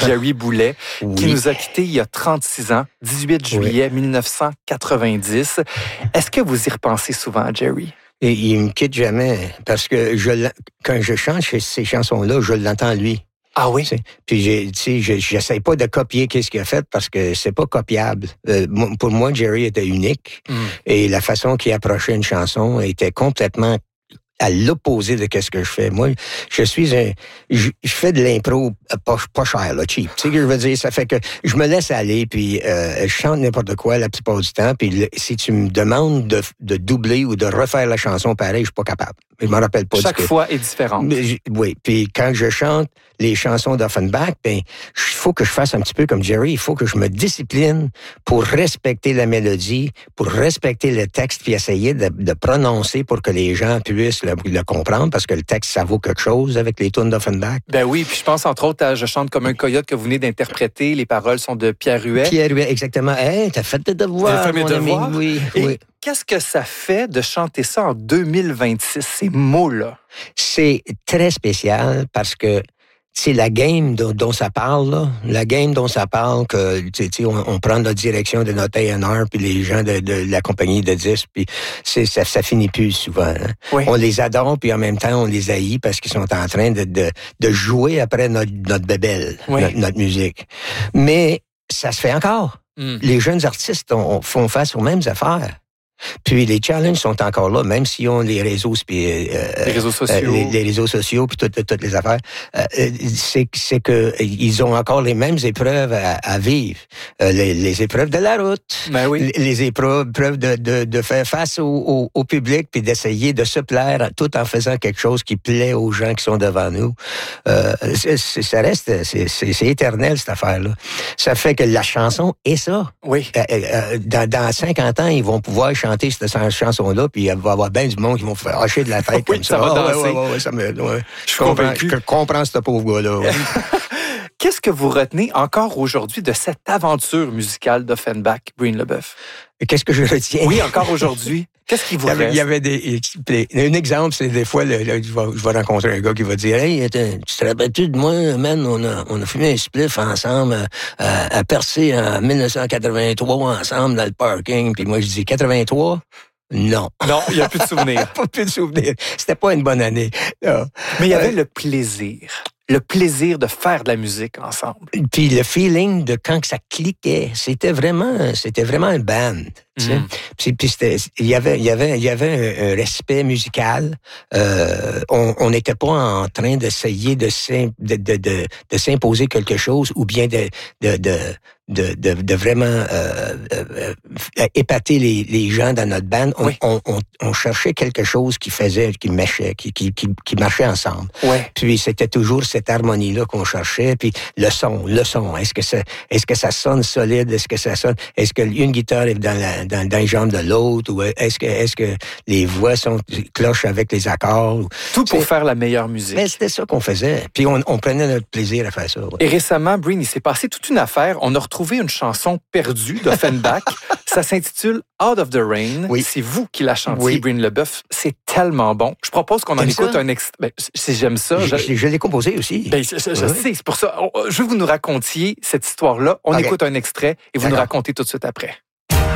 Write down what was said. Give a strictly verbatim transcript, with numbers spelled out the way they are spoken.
Jerry Boulet, oui. qui nous a quittés il y a trente-six ans, dix-huit juillet oui. dix-neuf cent quatre-vingt-dix. Est-ce que vous y repensez souvent à Jerry? Et il me quitte jamais, parce que je, quand je chante ces chansons-là, je l'entends lui. Ah oui? T'sais, puis, j'ai, je j'essaie pas de copier qu'est-ce qu'il a fait parce que c'est pas copiable. Euh, pour moi, Jerry était unique. Mm. Et la façon qu'il approchait une chanson était complètement à l'opposé de ce que je fais. Moi, je suis un... Je, je fais de l'impro pas, pas cher, là, cheap. Tu sais ce que je veux dire? Ça fait que je me laisse aller, puis euh, je chante n'importe quoi la plupart du temps, puis le, si tu me demandes de, de doubler ou de refaire la chanson pareil, je suis pas capable. Je me rappelle pas. Chaque fois est différente. Oui, puis quand je chante les chansons d'Offenbach, ben il faut que je fasse un petit peu comme Jerry, il faut que je me discipline pour respecter la mélodie, pour respecter le texte, puis essayer de, de prononcer pour que les gens puissent le, le comprendre, parce que le texte, ça vaut quelque chose avec les tunes d'Offenbach. Ben oui, puis je pense entre autres à Je chante comme un coyote que vous venez d'interpréter, les paroles sont de Pierre Huet. Pierre Huet, exactement. Hey, t'as fait tes devoirs, T'as fait mes mon devoirs? ami. Oui, Et oui. Qu'est-ce que ça fait de chanter ça en deux mille vingt-six, ces mots-là? C'est très spécial parce que c'est la game dont, dont ça parle, là. La game dont ça parle, que tu sais, on, on prend la direction de notre A and R, puis les gens de, de la compagnie de disques, puis c'est, ça, ça finit plus souvent. Hein? Oui. On les adore, puis en même temps, on les haït parce qu'ils sont en train de, de, de jouer après notre, notre bébelle, oui. notre, notre musique. Mais ça se fait encore. Mm. Les jeunes artistes on, on, font face aux mêmes affaires. Puis les challenges sont encore là, même s'ils ont les réseaux, puis euh, les réseaux sociaux, euh, les, les réseaux sociaux, puis toutes, toutes les affaires. Euh, c'est, c'est que ils ont encore les mêmes épreuves à, à vivre. Euh, les, les épreuves de la route, ben oui. les, les épreuves de, de, de faire face au, au, au public, puis d'essayer de se plaire, tout en faisant quelque chose qui plaît aux gens qui sont devant nous. Euh, c'est, c'est, ça reste, c'est, c'est, c'est éternel cette affaire-là. Ça fait que la chanson est ça. Oui. Euh, euh, dans, dans cinquante ans, ils vont pouvoir chanter cette chanson-là, puis il va y avoir bien du monde qui vont faire hacher de la tête oui, comme ça. ça va oh, danser. Ouais, ouais, ouais, ça me, ouais. Je, je, comprends, je comprends ce pauvre gars-là. Ouais. Qu'est-ce que vous retenez encore aujourd'hui de cette aventure musicale d'Offenbach, Breen LeBeuf? Qu'est-ce que je retiens? Oui, encore aujourd'hui. Qu'est-ce qui vous il y avait, reste? Il y avait des... Un exemple, c'est des fois, le, le, je, vais, je vais rencontrer un gars qui va dire « Hey, tu te rappelles-tu de moi, man, on a, on a fumé un spliff ensemble à, à Percé en dix-neuf cent quatre-vingt-trois ensemble dans le parking. » Puis moi, je dis « quatre-vingt-trois? » Non. Non, il n'y a plus de souvenirs. Pas plus de souvenirs. C'était pas une bonne année. Non. Mais il y avait euh, le plaisir. Le plaisir de faire de la musique ensemble. Puis le feeling de quand que ça cliquait, c'était vraiment, c'était vraiment un band. Tu sais. Mm. Puis, puis c'était, il y avait, il y avait, il y avait un, un respect musical. Euh, on n'était pas en train d'essayer de, de, de, de, de s'imposer quelque chose ou bien de, de, de De, de, de vraiment euh, euh, épater les, les gens dans notre band. On, oui. on, on, on cherchait quelque chose qui faisait, qui marchait, qui, qui, qui, qui marchait ensemble. Oui. Puis c'était toujours cette harmonie-là qu'on cherchait. Puis le son, le son. Est-ce que ça, est-ce que ça sonne solide? Est-ce que ça sonne? Est-ce que une guitare est dans, la, dans, dans les jambes de l'autre? Ou est-ce que, est-ce que les voix sont cloches avec les accords? Tout pour faire la meilleure musique. Mais c'était ça qu'on faisait. Puis on, on prenait notre plaisir à faire ça. Ouais. Et récemment, Breen, il s'est passé toute une affaire. On a retrouvé une chanson perdue d'Offenbach. Ça s'intitule Out of the Rain. Oui. C'est vous qui la chantiez, oui. Breen LeBeuf. C'est tellement bon. Je propose qu'on en T'aimes écoute ça? un extrait. Ben, si j'aime ça. Je, je... je l'ai composé aussi. Ben, je, je, je oui. sais, c'est pour ça. Je veux que vous nous racontiez cette histoire-là. On okay. écoute un extrait et vous D'accord. nous racontez tout de suite après.